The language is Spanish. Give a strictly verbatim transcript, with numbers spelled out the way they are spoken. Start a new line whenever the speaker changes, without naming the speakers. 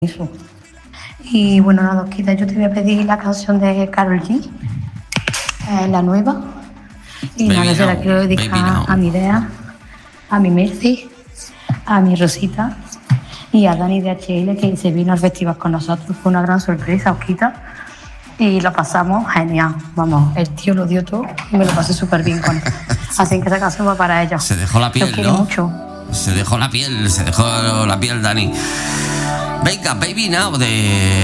Eso. Y bueno, nada, Osquita, yo te voy a pedir la canción de Karol G, eh, la nueva. Y
Baby
nada, se la
now,
quiero
baby
dedicar
now.
a mi Idea, a mi Mercy, a mi Rosita y a Dani de H L, que se vino al festival con nosotros. Fue una gran sorpresa, Osquita. Y lo pasamos genial. Vamos, el tío lo dio todo y me lo pasé súper bien con él. Así que esta canción va para ella.
Se dejó la piel,
Los quiere
¿no?
mucho.
Se dejó la piel, se dejó la piel, Dani. Venga, Baby Now de